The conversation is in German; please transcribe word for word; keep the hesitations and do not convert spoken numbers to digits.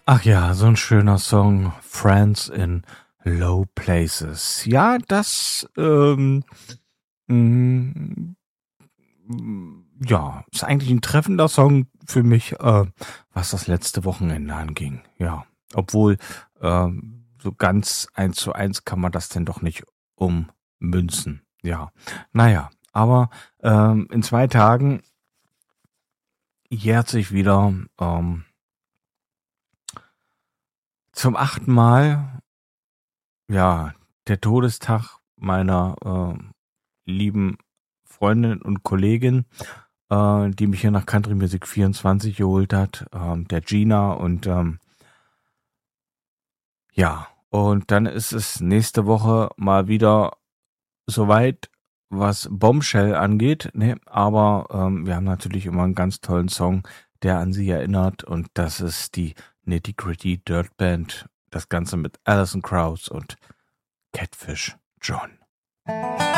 Ach ja, so ein schöner Song, Friends in Low Places. Ja, das, ähm, mm, mm, ja, ist eigentlich ein treffender Song für mich, äh, was das letzte Wochenende anging. Ja, obwohl, ähm, so ganz eins zu eins kann man das denn doch nicht ummünzen. Ja, naja, aber ähm, in zwei Tagen jährt sich wieder ähm, zum achten Mal, ja, der Todestag meiner äh, lieben Freundin und Kollegin, äh, die mich hier nach Country Music vierundzwanzig geholt hat, ähm, der Gina. Und ähm, ja, und dann ist es nächste Woche mal wieder soweit, was Bombshell angeht. Ne, aber ähm, wir haben natürlich immer einen ganz tollen Song, der an sie erinnert. Und das ist die Nitty Gritty Dirt Band. Das Ganze mit Alison Krauss und Catfish John.